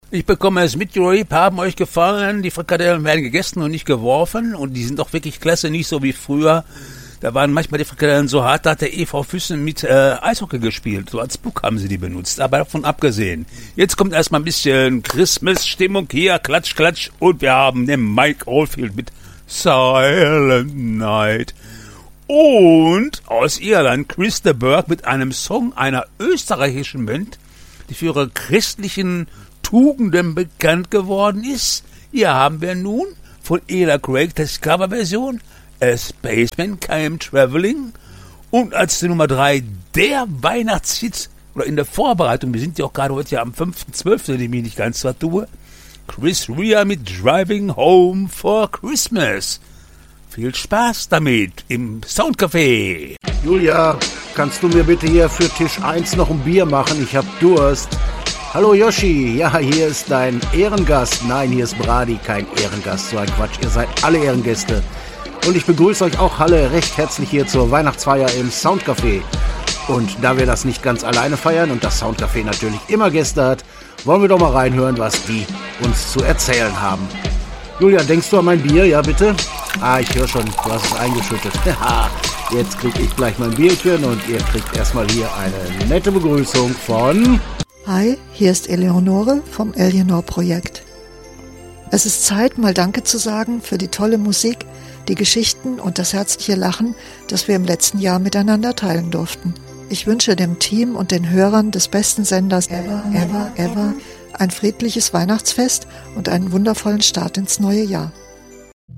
Ich bekomme es mit, Juri, haben euch gefallen. Die Frikadellen werden gegessen und nicht geworfen. Und die sind doch wirklich klasse, nicht so wie früher. Da waren manchmal die Frikadellen so hart, da hat der E.V. Füssen mit Eishockey gespielt. So als Puck haben sie die benutzt. Aber davon abgesehen. Jetzt kommt erstmal ein bisschen Christmas-Stimmung hier. Klatsch, klatsch. Und wir haben den Mike Oldfield mit Silent Night. Und aus Irland Chris de Burgh mit einem Song einer österreichischen Band, die für ihre christlichen Tugenden bekannt geworden ist. Hier haben wir nun von Ella Craig das Coverversion A Spaceman Came Traveling und als die Nummer 3 der Weihnachtshit oder in der Vorbereitung, wir sind ja auch gerade heute ja am 5.12., wenn ich mich nicht ganz vertue, Chris Rea mit Driving Home for Christmas. Viel Spaß damit im Soundcafé. Julia, kannst du mir bitte hier für Tisch 1 noch ein Bier machen? Ich hab Durst. Hallo Yoshi, ja, hier ist dein Ehrengast. Nein, hier ist Brady, kein Ehrengast, so ein Quatsch. Ihr seid alle Ehrengäste. Und ich begrüße euch auch alle recht herzlich hier zur Weihnachtsfeier im Soundcafé. Und da wir das nicht ganz alleine feiern und das Soundcafé natürlich immer Gäste hat, wollen wir doch mal reinhören, was die uns zu erzählen haben. Julia, denkst du an mein Bier? Ja, bitte? Ich höre schon, du hast es eingeschüttet. Jetzt krieg ich gleich mein Bierchen und ihr kriegt erstmal hier eine nette Begrüßung von... Hi, hier ist Eleonore vom Eleanor-Projekt. Es ist Zeit, mal Danke zu sagen für die tolle Musik, die Geschichten und das herzliche Lachen, das wir im letzten Jahr miteinander teilen durften. Ich wünsche dem Team und den Hörern des besten Senders ever ein friedliches Weihnachtsfest und einen wundervollen Start ins neue Jahr.